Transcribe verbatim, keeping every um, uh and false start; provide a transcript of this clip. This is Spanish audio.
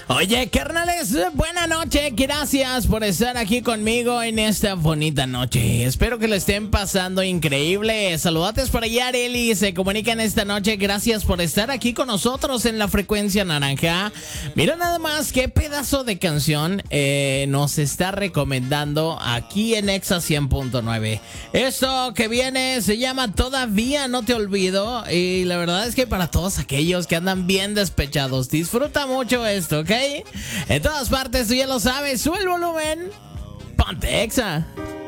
Oye, carnales, buena noche. Gracias por estar aquí conmigo en esta bonita noche. Espero que lo estén pasando increíble. Saludates por allá, Areli. Se comunican esta noche. Gracias por estar aquí con nosotros en la frecuencia naranja. Mira nada más qué pedazo de canción eh, nos está recomendando aquí en Exa cien punto nueve. Esto que viene se llama Todavía No Te Olvido. Y la verdad es que para todos aquellos que andan bien despechados, disfruta mucho esto, ¿ok? En todas partes, tú ya lo sabes, sube el volumen, ponte Exa.